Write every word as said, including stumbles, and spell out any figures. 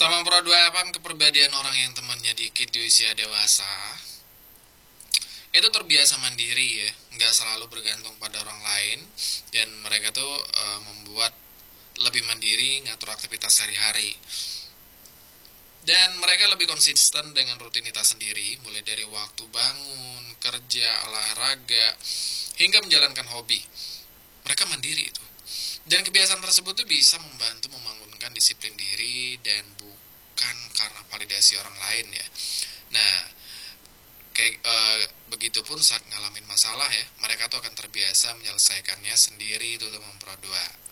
Selama memperoleh paham kepribadian orang yang temannya dikit di usia dewasa, itu terbiasa mandiri ya, nggak selalu bergantung pada orang lain, dan mereka tuh e, membuat lebih mandiri ngatur aktivitas sehari-hari. Dan mereka lebih konsisten dengan rutinitas sendiri, mulai dari waktu bangun, kerja, olahraga, hingga menjalankan hobi. Mereka mandiri itu. Dan kebiasaan tersebut tuh bisa membantu membangunkan disiplin diri dan bukan karena validasi orang lain ya. Nah, kayak e, begitupun saat ngalamin masalah ya, mereka tuh akan terbiasa menyelesaikannya sendiri itu teman pro dua.